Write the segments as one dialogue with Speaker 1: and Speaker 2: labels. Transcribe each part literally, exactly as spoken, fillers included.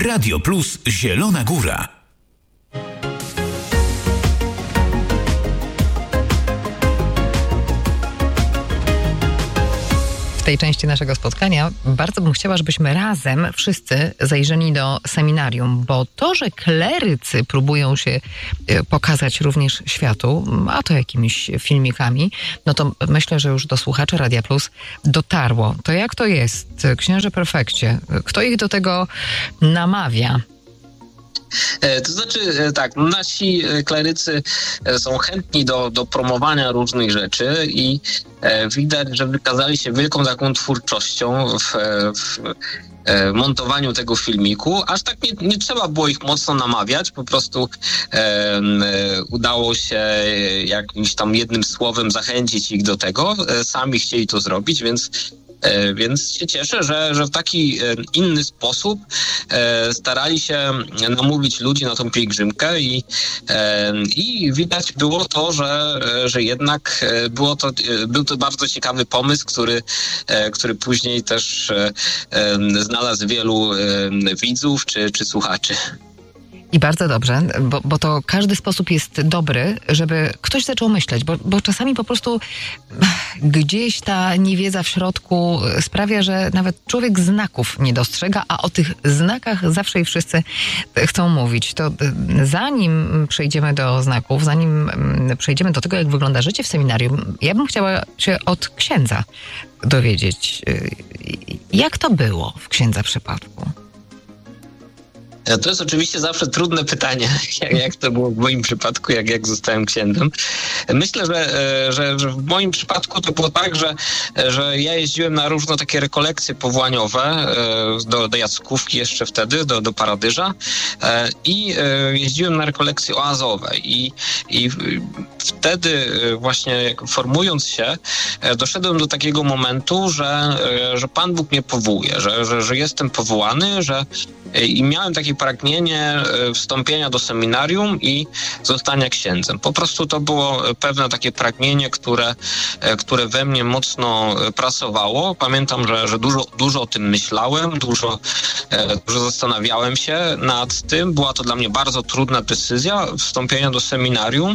Speaker 1: Radio Plus Zielona Góra.
Speaker 2: W tej części naszego spotkania bardzo bym chciała, żebyśmy razem wszyscy zajrzeli do seminarium, bo to, że klerycy próbują się pokazać również światu, a to jakimiś filmikami, no to myślę, że już do słuchaczy Radia Plus dotarło. To jak to jest, księże prefekcie? Kto ich do tego namawia?
Speaker 3: To znaczy tak, nasi klerycy są chętni do, do promowania różnych rzeczy i widać, że wykazali się wielką taką twórczością w, w montowaniu tego filmiku. Aż tak nie, nie trzeba było ich mocno namawiać, po prostu e, udało się jakimś tam jednym słowem zachęcić ich do tego. Sami chcieli to zrobić, więc Więc się cieszę, że, że w taki inny sposób starali się namówić ludzi na tą pielgrzymkę i, i widać było to, że, że jednak było to, był to bardzo ciekawy pomysł, który, który później też znalazł wielu widzów czy, czy słuchaczy.
Speaker 2: I bardzo dobrze, bo, bo to każdy sposób jest dobry, żeby ktoś zaczął myśleć, bo, bo czasami po prostu gdzieś ta niewiedza w środku sprawia, że nawet człowiek znaków nie dostrzega, a o tych znakach zawsze i wszyscy chcą mówić. To zanim przejdziemy do znaków, zanim przejdziemy do tego, jak wygląda życie w seminarium, ja bym chciała się od księdza dowiedzieć, jak to było w księdza przypadku.
Speaker 3: To jest oczywiście zawsze trudne pytanie, jak, jak to było w moim przypadku, jak, jak zostałem księdzem. Myślę, że, że, że w moim przypadku to było tak, że, że ja jeździłem na różne takie rekolekcje powołaniowe do, do Jackówki jeszcze wtedy, do, do Paradyża i jeździłem na rekolekcje oazowe i, i wtedy właśnie formując się doszedłem do takiego momentu, że, że Pan Bóg mnie powołuje, że, że, że jestem powołany, że i miałem takie pragnienie wstąpienia do seminarium i zostania księdzem. Po prostu to było pewne takie pragnienie, które, które we mnie mocno pracowało. Pamiętam, że, że dużo, dużo o tym myślałem, dużo, dużo zastanawiałem się nad tym. Była to dla mnie bardzo trudna decyzja wstąpienia do seminarium,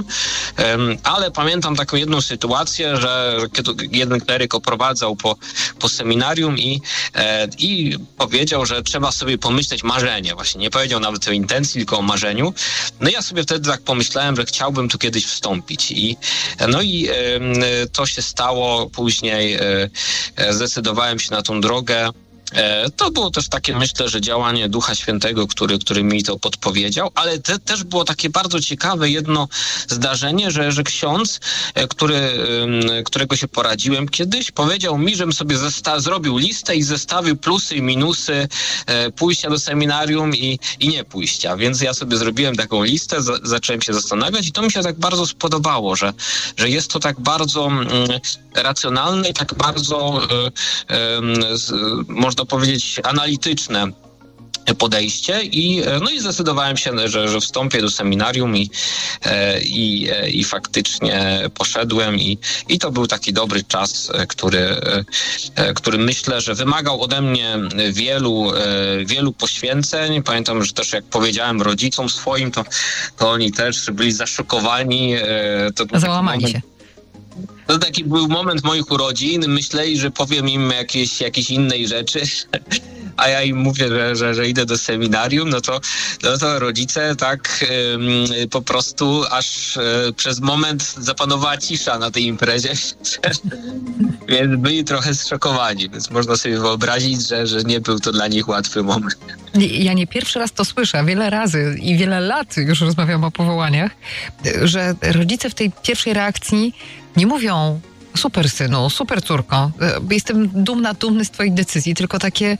Speaker 3: ale pamiętam taką jedną sytuację, że kiedy jeden kleryk oprowadzał po, po seminarium i, i powiedział, że trzeba sobie pomyśleć marzenie. Właśnie nie powiedział nawet o intencji, tylko o marzeniu. No ja sobie wtedy tak pomyślałem, że chciałbym tu kiedyś wstąpić. I, no i e, to się stało. Później e, zdecydowałem się na tą drogę. To było też takie, myślę, że działanie Ducha Świętego, który, który mi to podpowiedział, ale te, też było takie bardzo ciekawe jedno zdarzenie, że, że ksiądz, który, którego się poradziłem kiedyś, powiedział mi, żebym sobie zesta- zrobił listę i zestawił plusy i minusy pójścia do seminarium i, i nie pójścia. Więc ja sobie zrobiłem taką listę, za- zacząłem się zastanawiać i to mi się tak bardzo spodobało, że, że jest to tak bardzo mm, racjonalne i tak bardzo y, y, z, można powiedzieć analityczne podejście i, no i zdecydowałem się, że, że wstąpię do seminarium i, i, i faktycznie poszedłem i, i to był taki dobry czas, który, który myślę, że wymagał ode mnie wielu, wielu poświęceń. Pamiętam, że też jak powiedziałem rodzicom swoim, to, to oni też byli zaszokowani. To
Speaker 2: Załamali się.
Speaker 3: To taki był moment moich urodzin. Myśleli, że powiem im jakieś, jakieś innej rzeczy, a ja im mówię, że, że, że idę do seminarium, no to, no to rodzice tak ym, po prostu aż y, przez moment zapanowała cisza na tej imprezie. Więc byli trochę zszokowani, więc można sobie wyobrazić, że, że nie był to dla nich łatwy moment.
Speaker 2: Ja nie pierwszy raz to słyszę, wiele razy i wiele lat już rozmawiam o powołaniach, że rodzice w tej pierwszej reakcji nie mówią super synu, super córko, jestem dumna, dumny z twojej decyzji, tylko takie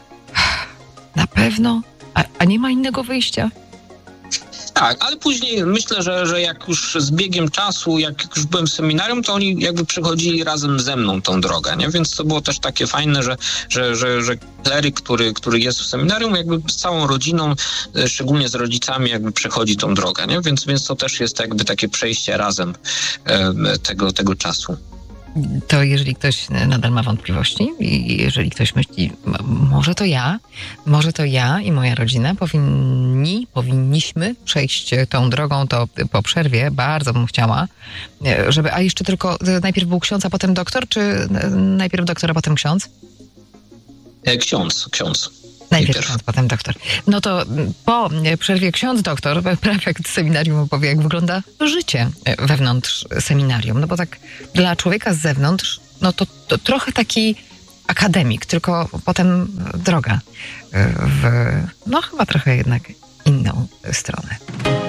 Speaker 2: na pewno, a, a nie ma innego wyjścia.
Speaker 3: Tak, ale później myślę, że, że jak już z biegiem czasu, jak już byłem w seminarium, to oni jakby przechodzili razem ze mną tą drogę, nie? Więc to było też takie fajne, że, że, że, że kleryk, który, który jest w seminarium, jakby z całą rodziną, szczególnie z rodzicami, jakby przechodzi tą drogę, nie? Więc, więc to też jest jakby takie przejście razem e, tego, tego czasu.
Speaker 2: to jeżeli ktoś nadal ma wątpliwości i jeżeli ktoś myśli, może to ja, może to ja i moja rodzina powinni, powinniśmy przejść tą drogą, to po przerwie bardzo bym chciała, żeby, a jeszcze tylko najpierw był ksiądz, a potem doktor, czy najpierw doktor, a potem ksiądz?
Speaker 3: Ksiądz, ksiądz.
Speaker 2: Najpierw ksiądz, potem doktor. No to po przerwie ksiądz doktor, prefekt seminarium, opowie, jak wygląda życie wewnątrz seminarium. No bo tak dla człowieka z zewnątrz, no to, to trochę taki akademik, tylko potem droga w, no chyba trochę jednak inną stronę.